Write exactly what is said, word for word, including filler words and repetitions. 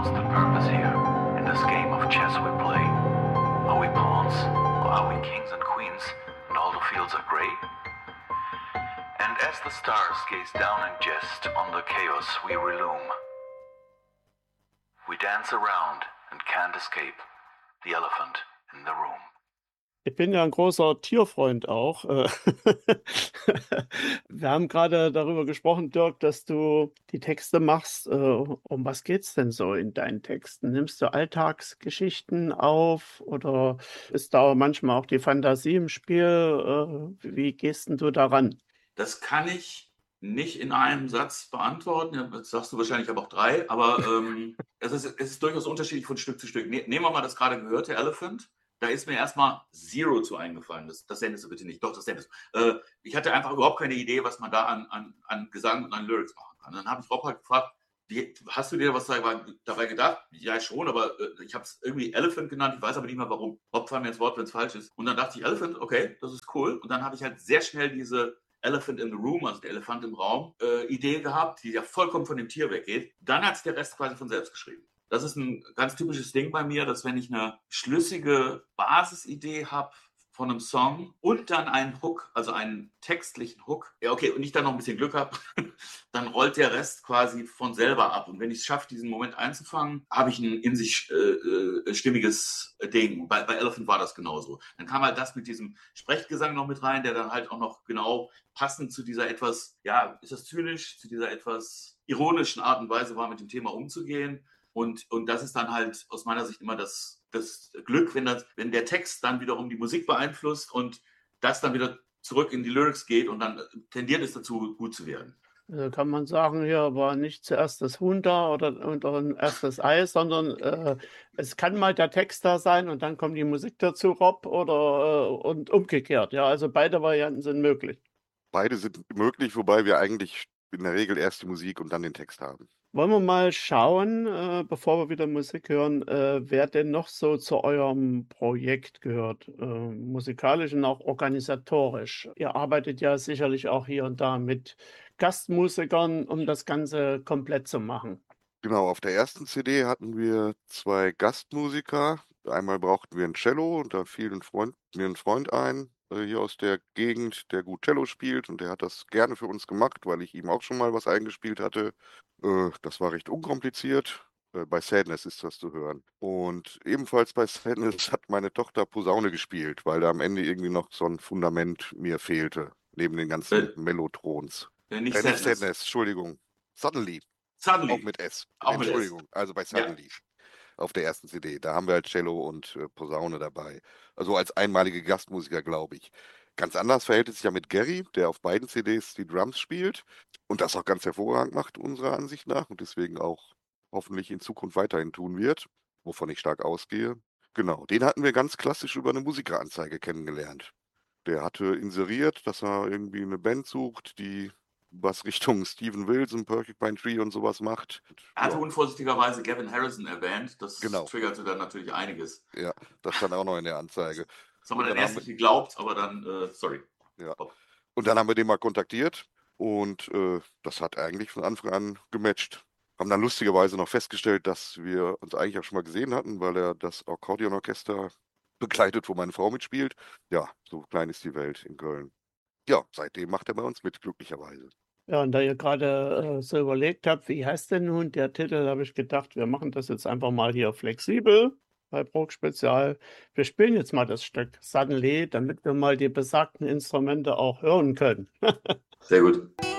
What's the purpose here in this game of chess we play? Are we pawns or are we kings and queens and all the fields are grey? And as the stars gaze down in jest on the chaos we relume, we dance around and can't escape the elephant in the room. Ich bin ja ein großer Tierfreund auch. Äh, Wir haben gerade darüber gesprochen, Dirk, dass du die Texte machst. Äh, um was geht's denn so in deinen Texten? Nimmst du Alltagsgeschichten auf oder ist da manchmal auch die Fantasie im Spiel? Äh, wie gehst denn du daran? Das kann ich nicht in einem Satz beantworten. Ja, das sagst du wahrscheinlich aber auch drei, aber ähm, es, ist, es ist durchaus unterschiedlich von Stück zu Stück. Ne, nehmen wir mal das gerade gehörte Elephant. Da ist mir erstmal Zero zu eingefallen. Das, das sendest du bitte nicht. Doch, das sendest du. Äh, ich hatte einfach überhaupt keine Idee, was man da an, an, an Gesang und an Lyrics machen kann. Dann habe ich Rob halt gefragt, wie, hast du dir was dabei, dabei gedacht? Ja, schon, aber äh, ich habe es irgendwie Elephant genannt. Ich weiß aber nicht mehr, warum. Rob fand mir ins Wort, wenn es falsch ist. Und dann dachte ich, Elephant, okay, das ist cool. Und dann habe ich halt sehr schnell diese Elephant in the Room, also der Elefant im Raum, äh, Idee gehabt, die ja vollkommen von dem Tier weggeht. Dann hat es der Rest quasi von selbst geschrieben. Das ist ein ganz typisches Ding bei mir, dass wenn ich eine schlüssige Basisidee habe von einem Song und dann einen Hook, also einen textlichen Hook, ja okay, und ich dann noch ein bisschen Glück habe, dann rollt der Rest quasi von selber ab. Und wenn ich es schaffe, diesen Moment einzufangen, habe ich ein in sich äh, äh, stimmiges Ding. Bei, bei Elephant war das genauso. Dann kam halt das mit diesem Sprechgesang noch mit rein, der dann halt auch noch genau passend zu dieser etwas, ja, ist das zynisch, zu dieser etwas ironischen Art und Weise war, mit dem Thema umzugehen. Und, und das ist dann halt aus meiner Sicht immer das, das Glück, wenn, das, wenn der Text dann wiederum die Musik beeinflusst und das dann wieder zurück in die Lyrics geht und dann tendiert es dazu, gut zu werden. Also kann man sagen, hier war nicht zuerst das Huhn da oder, oder erst das Ei, sondern äh, es kann mal der Text da sein und dann kommt die Musik dazu, Rob, oder äh, und umgekehrt. Ja, also beide Varianten sind möglich. Beide sind möglich, wobei wir eigentlich in der Regel erst die Musik und dann den Text haben. Wollen wir mal schauen, äh, bevor wir wieder Musik hören, äh, wer denn noch so zu eurem Projekt gehört, äh, musikalisch und auch organisatorisch. Ihr arbeitet ja sicherlich auch hier und da mit Gastmusikern, um das Ganze komplett zu machen. Genau, auf der ersten C D hatten wir zwei Gastmusiker. Einmal brauchten wir ein Cello und da fiel ein Freund, mir ein Freund ein, äh, hier aus der Gegend, der gut Cello spielt und der hat das gerne für uns gemacht, weil ich ihm auch schon mal was eingespielt hatte. Äh, das war recht unkompliziert. Äh, bei Sadness ist das zu hören. Und ebenfalls bei Sadness hat meine Tochter Posaune gespielt, weil da am Ende irgendwie noch so ein Fundament mir fehlte, neben den ganzen Äh, Mellotrons. äh, nicht Äh, nicht Sadness. Sadness, Entschuldigung. Suddenly. Suddenly. Auch mit S. Auch mit S. Entschuldigung, also bei Ja. Suddenly. Auf der ersten C D. Da haben wir halt Cello und äh, Posaune dabei. Also als einmalige Gastmusiker, glaube ich. Ganz anders verhält es sich ja mit Gary, der auf beiden C Ds die Drums spielt und das auch ganz hervorragend macht, unserer Ansicht nach, und deswegen auch hoffentlich in Zukunft weiterhin tun wird, wovon ich stark ausgehe. Genau, den hatten wir ganz klassisch über eine Musikeranzeige kennengelernt. Der hatte inseriert, dass er irgendwie eine Band sucht, die was Richtung Steven Wilson, Porcupine Tree und sowas macht. Er hatte Ja, unvorsichtigerweise Gavin Harrison erwähnt. Das genau. triggerte dann natürlich einiges. Ja, das stand auch noch in der Anzeige. Das haben wir Und dann dann erst haben nicht geglaubt, aber dann, äh, sorry. Ja. Und dann haben wir den mal kontaktiert und äh, das hat eigentlich von Anfang an gematcht. Haben dann lustigerweise noch festgestellt, dass wir uns eigentlich auch schon mal gesehen hatten, weil er das Akkordeonorchester begleitet, wo meine Frau mitspielt. Ja, so klein ist die Welt in Köln. Ja, seitdem macht er bei uns mit, glücklicherweise. Ja, und da ihr gerade äh, so überlegt habt, wie heißt denn nun der Titel, habe ich gedacht, wir machen das jetzt einfach mal hier flexibel bei Prog Spezial. Wir spielen jetzt mal das Stück Suddenly, damit wir mal die besagten Instrumente auch hören können. Sehr gut.